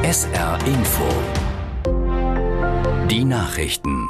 SR Info. Die Nachrichten.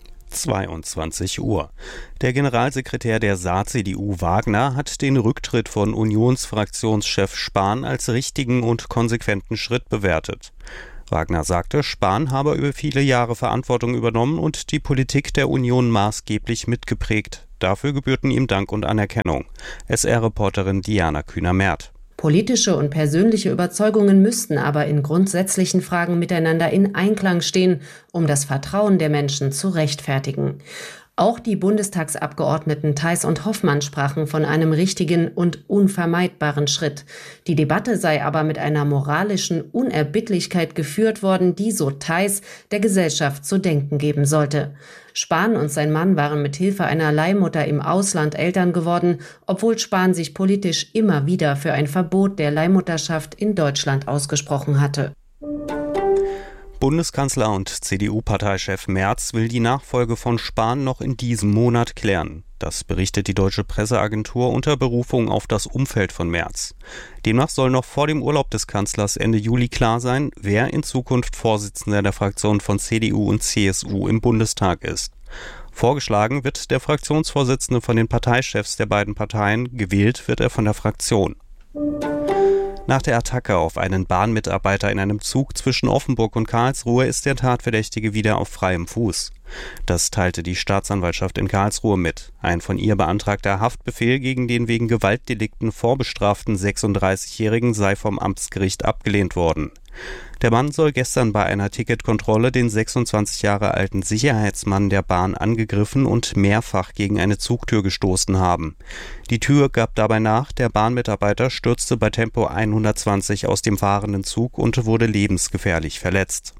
22 Uhr. Der Generalsekretär der Saar-CDU Wagner hat den Rücktritt von Unionsfraktionschef Spahn als richtigen und konsequenten Schritt bewertet. Wagner sagte, Spahn habe über viele Jahre Verantwortung übernommen und die Politik der Union maßgeblich mitgeprägt. Dafür gebührten ihm Dank und Anerkennung. SR-Reporterin Diana Kühner-Merth. Politische und persönliche Überzeugungen müssten aber in grundsätzlichen Fragen miteinander in Einklang stehen, um das Vertrauen der Menschen zu rechtfertigen. Auch die Bundestagsabgeordneten Theis und Hoffmann sprachen von einem richtigen und unvermeidbaren Schritt. Die Debatte sei aber mit einer moralischen Unerbittlichkeit geführt worden, die, so Theis, der Gesellschaft zu denken geben sollte. Spahn und sein Mann waren mit Hilfe einer Leihmutter im Ausland Eltern geworden, obwohl Spahn sich politisch immer wieder für ein Verbot der Leihmutterschaft in Deutschland ausgesprochen hatte. Bundeskanzler und CDU-Parteichef Merz will die Nachfolge von Spahn noch in diesem Monat klären. Das berichtet die Deutsche Presseagentur unter Berufung auf das Umfeld von Merz. Demnach soll noch vor dem Urlaub des Kanzlers Ende Juli klar sein, wer in Zukunft Vorsitzender der Fraktion von CDU und CSU im Bundestag ist. Vorgeschlagen wird der Fraktionsvorsitzende von den Parteichefs der beiden Parteien, gewählt wird er von der Fraktion. Nach der Attacke auf einen Bahnmitarbeiter in einem Zug zwischen Offenburg und Karlsruhe ist der Tatverdächtige wieder auf freiem Fuß. Das teilte die Staatsanwaltschaft in Karlsruhe mit. Ein von ihr beantragter Haftbefehl gegen den wegen Gewaltdelikten vorbestraften 36-Jährigen sei vom Amtsgericht abgelehnt worden. Der Mann soll gestern bei einer Ticketkontrolle den 26 Jahre alten Sicherheitsmann der Bahn angegriffen und mehrfach gegen eine Zugtür gestoßen haben. Die Tür gab dabei nach, der Bahnmitarbeiter stürzte bei Tempo 120 aus dem fahrenden Zug und wurde lebensgefährlich verletzt.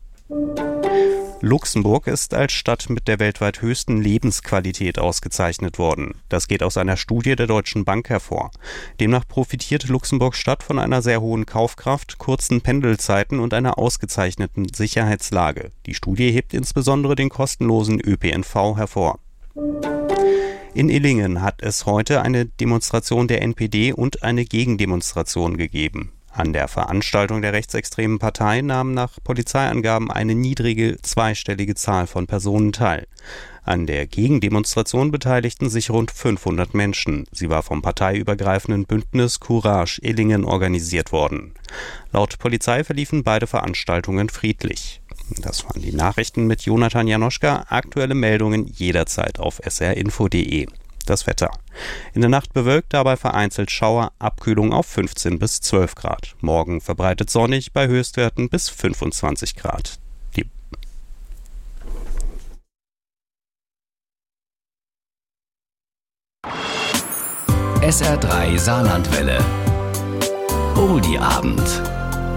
Luxemburg ist als Stadt mit der weltweit höchsten Lebensqualität ausgezeichnet worden. Das geht aus einer Studie der Deutschen Bank hervor. Demnach profitiert Luxemburg-Stadt von einer sehr hohen Kaufkraft, kurzen Pendelzeiten und einer ausgezeichneten Sicherheitslage. Die Studie hebt insbesondere den kostenlosen ÖPNV hervor. In Illingen hat es heute eine Demonstration der NPD und eine Gegendemonstration gegeben. An der Veranstaltung der rechtsextremen Partei nahmen nach Polizeiangaben eine niedrige zweistellige Zahl von Personen teil. An der Gegendemonstration beteiligten sich rund 500 Menschen. Sie war vom parteiübergreifenden Bündnis Courage Illingen organisiert worden. Laut Polizei verliefen beide Veranstaltungen friedlich. Das waren die Nachrichten mit Jonathan Janoschka. Aktuelle Meldungen jederzeit auf srinfo.de. Das Wetter. In der Nacht bewölkt, dabei vereinzelt Schauer, Abkühlung auf 15 bis 12 Grad. Morgen verbreitet sonnig bei Höchstwerten bis 25 Grad. SR3 Saarlandwelle. Oldie Abend.